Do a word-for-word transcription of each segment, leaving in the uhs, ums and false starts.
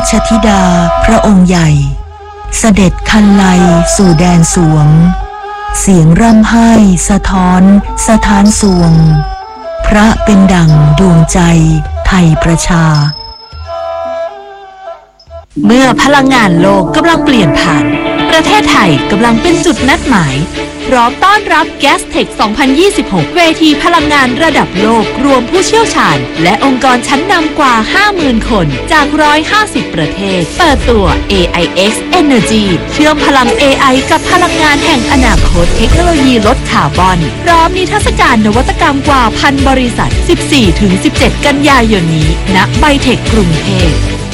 ชธิดาพระองค์ใหญ่เสด็จคันไลสู่แดนสวงเสียงร่ำไห้สะท้อนสถานสวงพระเป็นดั่งดวงใจไทยประชาเมื่อพลังงานโลกกำลังเปลี่ยนผ่านประเทศไทยกำลังเป็นจุดนัดหมายพร้อมต้อนรับ แกสเทค สองพันยี่สิบหก เวทีพลังงานระดับโลกรวมผู้เชี่ยวชาญและองค์กรชั้นนำกว่า ห้าหมื่น คนจาก หนึ่งร้อยห้าสิบ ประเทศเปิดตัว เอ ไอ เอ็กซ์ Energy เชื่อมพลัง เอ ไอ กับพลังงานแห่งอนาคตเทคโนโลยีลดคาร์บอนพร้อมนิทรรศการนวัตกรรมกว่าพันบริษัท สิบสี่ถึงสิบเจ็ด กันยายนนี้ณไบเทคกรุงเทพ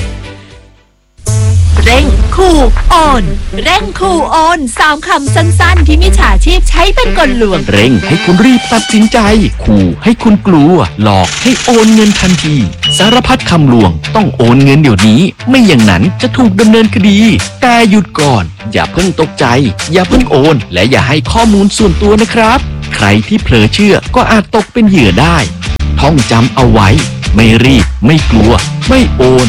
เร่งคูโอนเร่งคูโอนสามคำสั้นๆที่มิจฉาชีพใช้เป็นกลลวงเร่งให้คุณรีบตัดสินใจขู่ให้คุณกลัวหลอกให้โอนเงินทันทีสารพัดคำลวงต้องโอนเงินเดี๋ยวนี้ไม่อย่างนั้นจะถูกดำเนินคดีแต่หยุดก่อนอย่าเพิ่งตกใจอย่าเพิ่งโอนและอย่าให้ข้อมูลส่วนตัวนะครับใครที่เผลอเชื่อก็อาจตกเป็นเหยื่อได้ท่องจำเอาไว้ไม่รีบไม่กลัวไม่โอน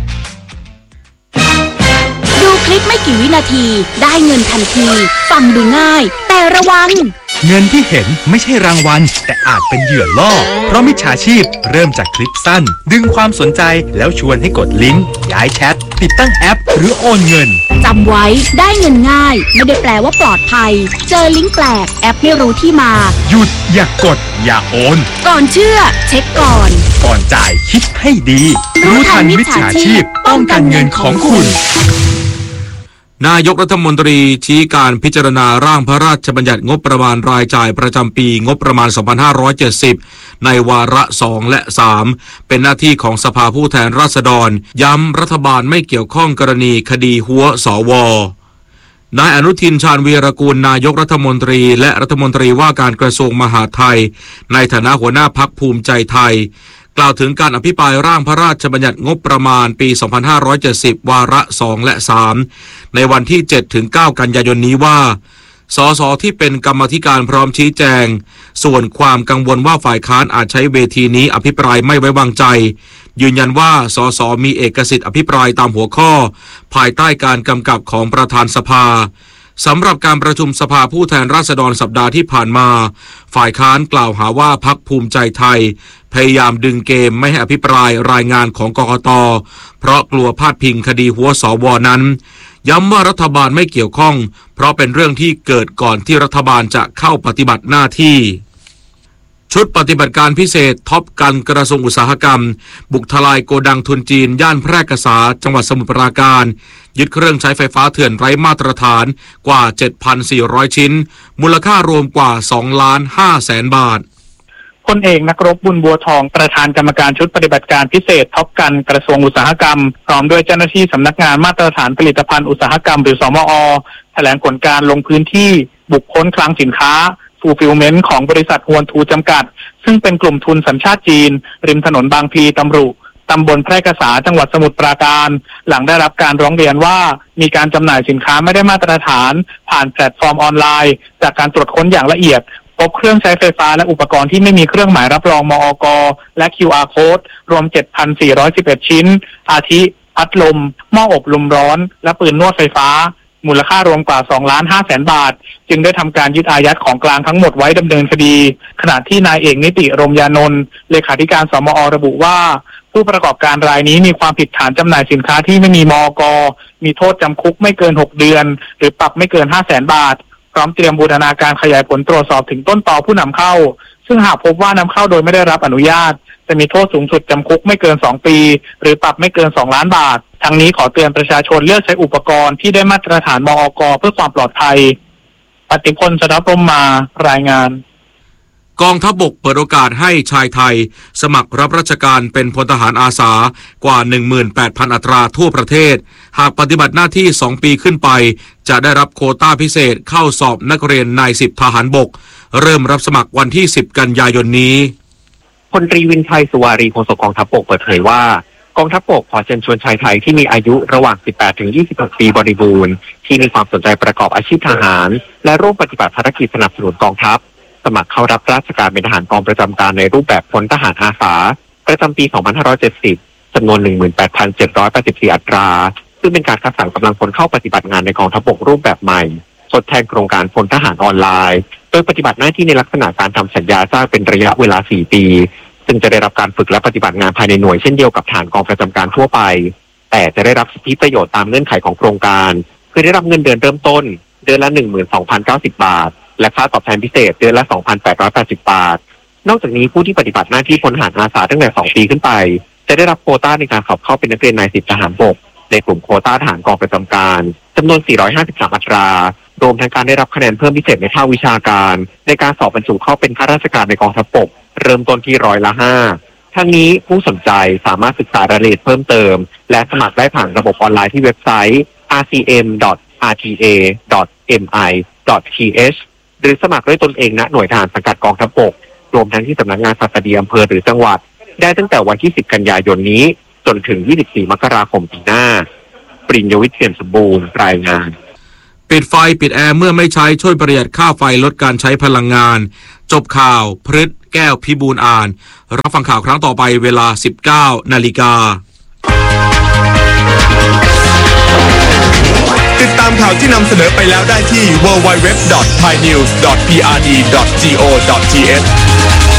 ดูคลิปไม่กี่วินาทีได้เงินทันทีฟังดูง่ายแต่ระวังเงินที่เห็นไม่ใช่รางวัลแต่อาจเป็นเหยื่อล่อเพราะมิจฉาชีพเริ่มจากคลิปสั้นดึงความสนใจแล้วชวนให้กดลิงก์ย้ายแชทติดตั้งแอปหรือโอนเงินจำไว้ได้เงินง่ายไม่ได้แปลว่าปลอดภัยเจอลิงก์แปลกแอปไม่รู้ที่มาหยุดอย่ากดอย่าโอนก่อนเชื่อเช็คก่อนก่อนจ่ายคิดให้ดีรู้ทันมิจฉาชีพป้องกันเงินของคุณนายกรัฐมนตรีชี้การพิจารณาร่างพระราชบัญญัติงบประมาณรายจ่ายประจำปีงบประมาณ สองพันห้าร้อยเจ็ดสิบ ในวาระสองและสามเป็นหน้าที่ของสภาผู้แทนราษฎรย้ำรัฐบาลไม่เกี่ยวข้องกรณีคดีหัวสวนายอนุทินชาญวีรกูลนายกรัฐมนตรีและรัฐมนตรีว่าการกระทรวงมหาดไทยในฐานะหัวหน้าพรรคภูมิใจไทยกล่าวถึงการอภิปรายร่างพระราชบัญญัติงบประมาณปี สองพันห้าร้อยเจ็ดสิบ วาระสองและสามในวันที่ เจ็ดถึงเก้า กันยายนนี้ว่าสสที่เป็นกรรมาธิการพร้อมชี้แจงส่วนความกังวลว่าฝ่ายค้านอาจใช้เวทีนี้อภิปรายไม่ไว้วางใจยืนยันว่าสสมีเอกสิทธิ์อภิปรายตามหัวข้อภายใต้การกำกับของประธานสภาสำหรับการประชุมสภาผู้แทนราษฎรสัปดาห์ที่ผ่านมาฝ่ายค้านกล่าวหาว่าพรรคภูมิใจไทยพยายามดึงเกมไม่ให้อภิปรายรายงานของกกต.เพราะกลัวพาดพิงคดีหัวสวนั้นย้ำว่ารัฐบาลไม่เกี่ยวข้องเพราะเป็นเรื่องที่เกิดก่อนที่รัฐบาลจะเข้าปฏิบัติหน้าที่ชุดปฏิบัติการพิเศษท็อปกันกระทรวงอุตสาหกรรมบุกทลายโกดังทุนจีนย่านแพร่กษาจังหวัดสมุทรปราการยึดเครื่องใช้ไฟฟ้าเถื่อนไร้มาตรฐานกว่า เจ็ดพันสี่ร้อย ชิ้นมูลค่ารวมกว่า สองล้านห้าแสน บาทพลเอกนักรบบุญบัวทองประธานกรรมการชุดปฏิบัติการพิเศษท็อปกันกระทรวงอุตสาหกรรมพร้อมด้วยเจ้าหน้าที่สำนักงานมาตรฐานผลิตภัณฑ์อุตสาหกรรมหรือสมอ.แถลงผลการลงพื้นที่บุคคลคลังสินค้าฟูลฟิลเมนต์ของบริษัทฮวนทูจำกัดซึ่งเป็นกลุ่มทุนสัญชาติจีนริมถนนบางพลีตำรุตำบลแพร่กษาจังหวัดสมุทรปราการหลังได้รับการร้องเรียนว่ามีการจำหน่ายสินค้าไม่ได้มาตรฐานผ่านแพลตฟอร์มออนไลน์จากการตรวจค้นอย่างละเอียดพบเครื่องใช้ไฟฟ้าและอุปกรณ์ที่ไม่มีเครื่องหมายรับรองมอก.และ คิว อาร์ Code รวม เจ็ดพันสี่ร้อยสิบเอ็ด ชิ้นอาทิพัดลมหม้ออบลมร้อนและปืนนวดไฟฟ้ามูลค่ารวมกว่า สองล้านห้าแสน บาทจึงได้ทำการยึดอายัดของกลางทั้งหมดไว้ดำเนินคดีขณะที่นายเอกนิติรมยานนท์เลขาธิการสมอ.ระบุว่าผู้ประกอบการรายนี้มีความผิดฐานจำหน่ายสินค้าที่ไม่มีมอก.มีโทษจำคุกไม่เกินหกเดือนหรือปรับไม่เกิน ห้าแสน บาทพร้อมเตรียมบูรณาการขยายผลตรวจสอบถึงต้นตอผู้นำเข้าซึ่งหากพบว่านำเข้าโดยไม่ได้รับอนุญาตจะมีโทษสูงสุดจำคุกไม่เกินสองปีหรือปรับไม่เกินสองล้านบาททั้งนี้ขอเตือนประชาชนเลือกใช้อุปกรณ์ที่ได้มาตรฐานมอก.เพื่อความปลอดภัยปฏิพล ชนะพรหมมารายงานกองทัพบกเปิดโอกาสให้ชายไทยสมัครรับราชการเป็นพลทหารอาสากว่า หนึ่งหมื่นแปดพัน อัตราทั่วประเทศหากปฏิบัติหน้าที่สองปีขึ้นไปจะได้รับโควต้าพิเศษเข้าสอบนักเรียนนายสิบทหารบกเริ่มรับสมัครวันที่สิบกันยายนนี้พลตรีวินชัยสุวารีโฆษกกองทัพบกเปิดเผยว่ากองทัพบกขอเชิญชวนชายไทยที่มีอายุระหว่างสิบแปดถึงยี่สิบหกปีบริบูรณ์ที่มีความสนใจประกอบอาชีพทหารและร่วมปฏิบัติภารกิจสนับสนุนกองทัพสมัครเข้ารับราชการเป็นทหารกองประจำการในรูปแบบพลทหารอาสาประจำปี สองพันห้าร้อยเจ็ดสิบ จจำนวน หนึ่งหมื่นแปดพันเจ็ดร้อยแปดสิบสี่ อัตราซึ่งเป็นการคัดสรรกำลังพลเข้าปฏิบัติงานในกองทัพบกรูปแบบใหม่ทดแทนโครงการพลทหารออนไลน์โดยปฏิบัติหน้าที่ในลักษณะการทำสัญญาจ้างเป็นระยะเวลาสี่ปีซึ่งจะได้รับการฝึกและปฏิบัติงานภายในหน่วยเช่นเดียวกับฐานกองประจำการทั่วไปแต่จะได้รับสิทธิประโยชน์ตามเงื่อนไขของโครงการคือได้รับเงินเดือนเริ่มต้นเดือนละ หนึ่งหมื่นสองพันเก้าสิบ บาทและค่าตอบแทนพิเศษเดือนละ สองพันแปดร้อยแปดสิบ บาทนอกจากนี้ผู้ที่ปฏิบัติหน้าที่พลทหารอาสาตั้งแต่สองปีขึ้นไปจะได้รับโควต้าในการสอบเข้าเป็นนักเรียนนายสิบทหารบกในกลุ่มโควต้าทหารกองประจำการจำนวนสี่ร้อยห้าสิบสาม อัตรารวมทั้งการได้รับคะแนนเพิ่มพิเศษในภาควิชาการในการสอบบรรจุเข้าเป็นข้าราชการในกองทัพบกเริ่มต้นที่ร้อยละห้าทั้งนี้ผู้สนใจสามารถศึกษารายละเอียดเพิ่มเติมและสมัครได้ผ่านระบบออนไลน์ที่เว็บไซต์ อาร์ ซี เอ็ม ดอท อาร์ ที เอ ดอท เอ็ม ไอ ดอท ที เอช หรือสมัครด้วยตนเองณหน่วยทหารสังกัดกองทัพบกรวมทั้งที่สำนักงานศัสดีอำเภอหรือจังหวัดได้ตั้งแต่วันที่สิบกันยายนนี้จนถึงยี่สิบสี่มกราคมปีหน้าปริญญวิทย์เทียนสมบูรณ์รายงานปิดไฟปิดแอร์เมื่อไม่ใช้ช่วยประหยัดค่าไฟลดการใช้พลังงานจบข่าวพฤษแก้วพิบูลอ่านรับฟังข่าวครั้งต่อไปเวลา สิบเก้านาฬิกาติดตามข่าวที่นำเสนอไปแล้วได้ที่ ดับเบิลยู ดับเบิลยู ดับเบิลยู ดอท ไทยนิวส์ ดอท พี อาร์ ดี ดอท โก ดอท ที เอช